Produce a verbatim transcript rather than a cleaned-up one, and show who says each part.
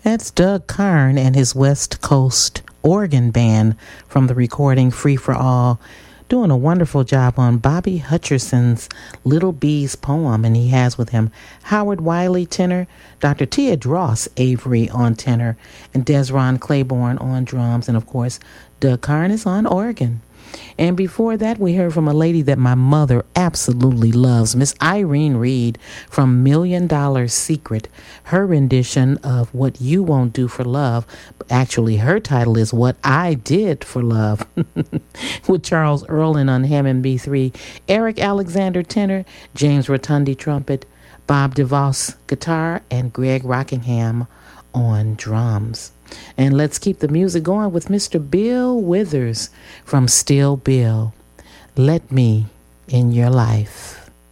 Speaker 1: That's Doug Karn and his West Coast organ band from the recording Free for All, doing a wonderful job on Bobby Hutcherson's Little Bees poem, and he has with him Howard Wiley tenor, Doctor Tia Dross Avery on tenor, and Desron Claiborne on drums, and of course Doug Karn is on organ. And before that, we heard from a lady that my mother absolutely loves, Miss Irene Reed from Million Dollar Secret. Her rendition of What You Won't Do for Love, actually her title is What I Did for Love, with Charles Earlin on Hammond B three, Eric Alexander tenor, James Rotundi trumpet, Bob DeVos guitar, and Greg Rockingham on drums. And let's keep the music going with Mister Bill Withers from Still Bill. Let Me in Your Life.